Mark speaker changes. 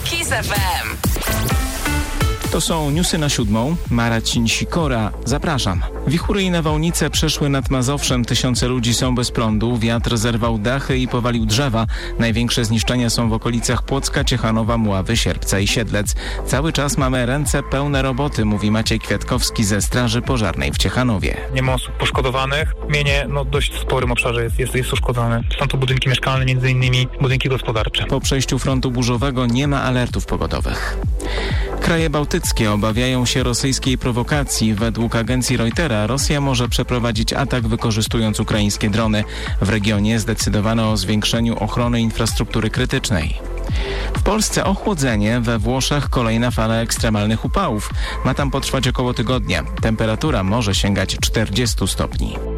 Speaker 1: KISS FM.
Speaker 2: To są newsy na 7. Marcin Sikora. Zapraszam. Wichury i nawałnice przeszły nad Mazowszem. Tysiące ludzi są bez prądu. Wiatr zerwał dachy i powalił drzewa. Największe zniszczenia są w okolicach Płocka, Ciechanowa, Mławy, Sierpca i Siedlec. Cały czas mamy ręce pełne roboty, mówi Maciej Kwiatkowski ze Straży Pożarnej w Ciechanowie.
Speaker 3: Nie ma osób poszkodowanych. Mienie dość sporym obszarze jest uszkodzone. Są to budynki mieszkalne, między innymi budynki gospodarcze.
Speaker 2: Po przejściu frontu burzowego nie ma alertów pogodowych. Kraje bałtyckie obawiają się rosyjskiej prowokacji. Według agencji Reutera Rosja może przeprowadzić atak wykorzystując ukraińskie drony. W regionie zdecydowano o zwiększeniu ochrony infrastruktury krytycznej. W Polsce ochłodzenie, we Włoszech kolejna fala ekstremalnych upałów. Ma tam potrwać około tygodnia. Temperatura może sięgać 40 stopni.